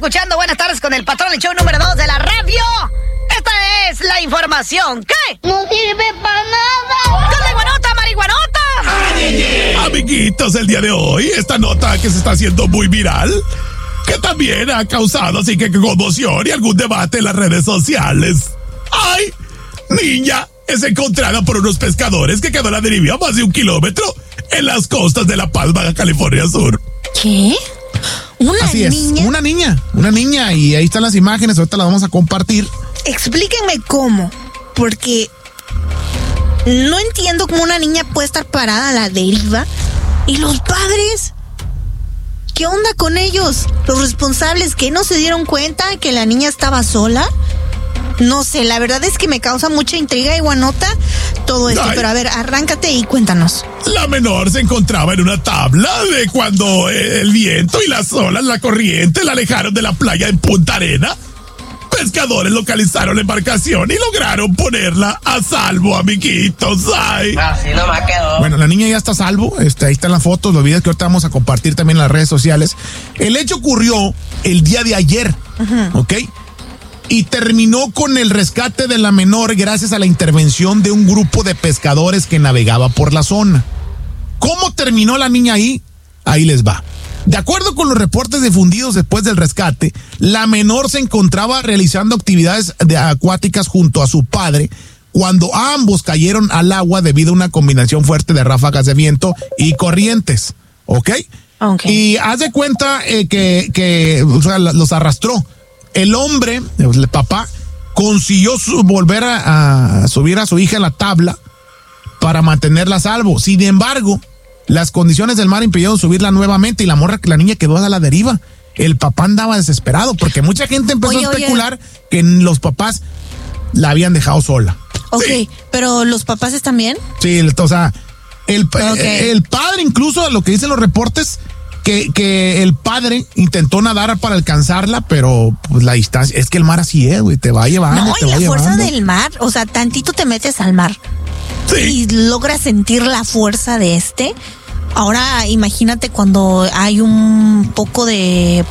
escuchando Buenas Tardes con el Patrón, el show número 2 de la radio. Esta es la información que no sirve para nada. ¡Con la marihuanota! Amiguitos, el día de hoy, esta nota que se está haciendo muy viral, que también ha causado así que conmoción y algún debate en las redes sociales. ¡Ay! Niña es encontrada por unos pescadores que quedó a la deriva a más de 1 kilómetro en las costas de La Paz, Baja California Sur. ¿Qué? Así niña? Es, una niña, y ahí están las imágenes, ahorita las vamos a compartir. Explíquenme cómo, porque no entiendo cómo una niña puede estar parada a la deriva y los padres, ¿qué onda con ellos? Los responsables, ¿que no se dieron cuenta que la niña estaba sola? No sé, la verdad es que me causa mucha intriga y guanota todo esto. Pero a ver, arráncate y cuéntanos. La menor se encontraba en una tabla de cuando el viento y las olas, la corriente, la alejaron de la playa en Punta Arena. Pescadores localizaron la embarcación y lograron ponerla a salvo, amiguitos. ¡Ay! Así nomás quedó. Bueno, la niña ya está a salvo. Ahí están las fotos, los videos que ahorita vamos a compartir también en las redes sociales. El hecho ocurrió el día de ayer, ¿ok? Y terminó con el rescate de la menor gracias a la intervención de un grupo de pescadores que navegaba por la zona. ¿Cómo terminó la niña ahí? Ahí les va. De acuerdo con los reportes difundidos después del rescate, la menor se encontraba realizando actividades acuáticas junto a su padre cuando ambos cayeron al agua debido a una combinación fuerte de ráfagas de viento y corrientes, ¿ok? Y haz de cuenta que o sea, los arrastró. El hombre, el papá, consiguió volver a subir a su hija en la tabla para mantenerla a salvo. Sin embargo, las condiciones del mar impidieron subirla nuevamente y la niña quedó a la deriva. El papá andaba desesperado porque mucha gente empezó a especular que los papás la habían dejado sola. Ok, sí. ¿Pero los papás están bien? Sí, o sea, el padre, incluso lo que dicen los reportes, que el padre intentó nadar para alcanzarla, pero pues la distancia, es que el mar así es, güey, te va llevando. No, y la fuerza del mar, o sea, tantito te metes al mar y logras sentir la fuerza de este. Ahora imagínate cuando hay un poco de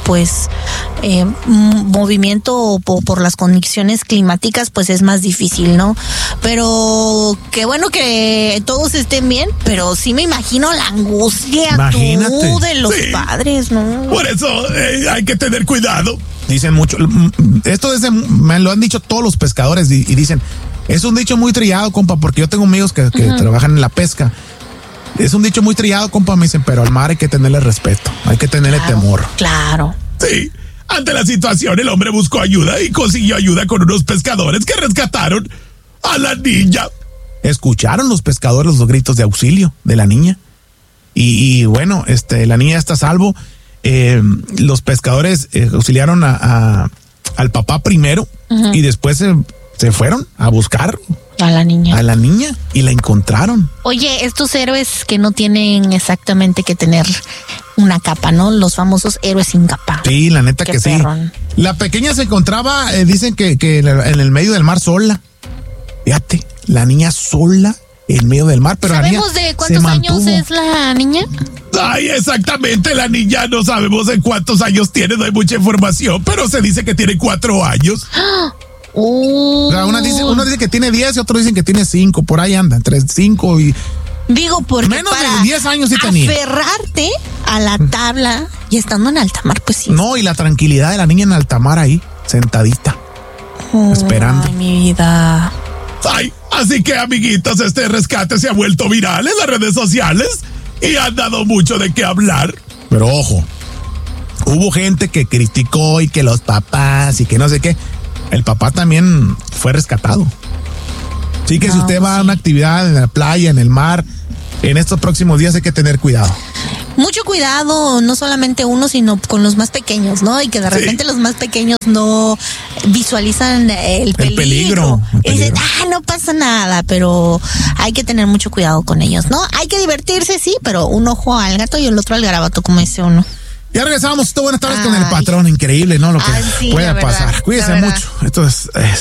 movimiento por las condiciones climáticas, pues es más difícil, ¿no? Pero qué bueno que todos estén bien, pero sí me imagino la angustia de los padres, ¿no? Por eso hay que tener cuidado. Dicen mucho, esto me lo han dicho todos los pescadores y dicen, es un dicho muy trillado, compa, porque yo tengo amigos que trabajan en la pesca. Es un dicho muy trillado, compa, me dicen, pero al mar hay que tenerle respeto, hay que tenerle temor. Claro. Sí, ante la situación el hombre buscó ayuda y consiguió ayuda con unos pescadores que rescataron a la niña. Escucharon los pescadores los gritos de auxilio de la niña y bueno, la niña está a salvo. Los pescadores auxiliaron al papá primero y después se fueron a buscar a la niña y la encontraron. Oye, estos héroes que no tienen exactamente que tener una capa, ¿no? Los famosos héroes sin capa. Sí, la neta que perrón. Sí. La pequeña se encontraba, dicen que en el medio del mar sola. Fíjate, la niña sola en medio del mar, pero ¿sabemos de cuántos años es la niña? Ay, exactamente, la niña no sabemos de cuántos años tiene, no hay mucha información, pero se dice que tiene 4 años. O sea, uno dice que tiene 10 y otros dicen que tiene 5, por ahí anda, entre 5 y... Digo, porque menos de 10 años sí tenía. Aferrarte a la tabla y estando en alta mar, pues sí. No, y la tranquilidad de la niña en alta mar ahí, sentadita, esperando. Ay, mi vida. Ay, así que, amiguitos, este rescate se ha vuelto viral en las redes sociales y han dado mucho de qué hablar. Pero ojo, hubo gente que criticó y que los papás y que no sé qué. El papá también fue rescatado. Así que si usted va a una actividad en la playa, en el mar, en estos próximos días hay que tener cuidado. Mucho cuidado, no solamente uno, sino con los más pequeños, ¿no? Y que de repente los más pequeños no visualizan el peligro. Y dicen, no pasa nada, pero hay que tener mucho cuidado con ellos, ¿no? Hay que divertirse, sí, pero un ojo al gato y el otro al garabato, como dice uno. Ya regresamos. Buenas tardes con el patrón. Increíble, ¿no? Lo que puede pasar. Cuídense mucho. Esto es